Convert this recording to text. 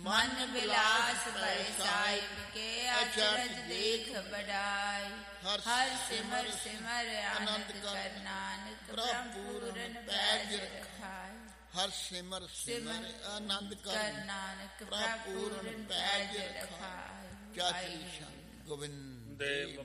ਮਨ ਬਿਲਾਸ ਭਇ ਸਾਹਿਬ ਕੇ ਅਚਰਜ ਦੇਖ ਬੜਾਈ। ਹਰ ਸਿਮਰ ਸਿਮਰ ਆਨੰਦ ਕਰ ਨਾਨਕ ਪ੍ਰਭੁ ਪੂਰਨ ਪੈਜ ਰਖਾਈ। ਹਰ ਸਿਮਰ ਸਿਮਰ ਆਨੰਦ ਕਰ ਨਾਨਕ ਪ੍ਰਭੁ ਪੂਰਨ ਪੈਜ ਰਖਾਈ। ਕਿਆ ਚੀਜ਼ ਗੋਬਿੰਦ।